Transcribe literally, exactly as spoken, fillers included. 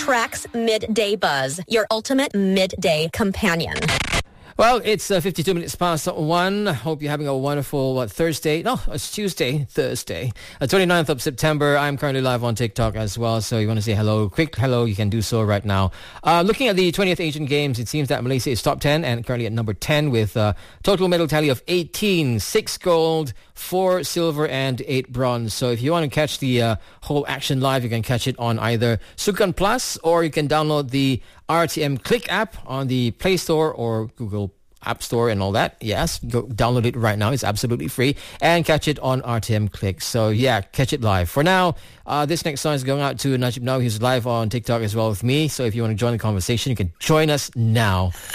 Trax Midday Buzz, your ultimate midday companion. Well, it's uh, fifty-two minutes past one. Hope you're having a wonderful what, Thursday. No, it's Tuesday, Thursday. Uh, twenty-ninth of September. I'm currently live on TikTok as well. So you want to say hello, quick hello, you can do so right now. Uh, looking at the twentieth Asian Games, it seems that Malaysia is top ten and currently at number ten with a total medal tally of eighteen. six gold, four silver and eight bronze. So if you want to catch the uh, whole action live, you can catch it on either Sukan Plus or you can download the R T M Click app on the Play Store or Google App Store and all that. Yes, go download it right now. It's absolutely free. And catch it on R T M Click. So yeah, catch it live. For now, uh, this next song is going out to Najib Now. He's live on TikTok as well with me. So if you want to join the conversation, you can join us now.